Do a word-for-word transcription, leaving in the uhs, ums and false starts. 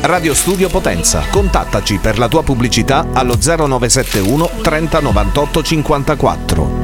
Radio Studio Potenza. Contattaci per la tua pubblicità allo zero nove sette uno trenta novantotto cinquantaquattro.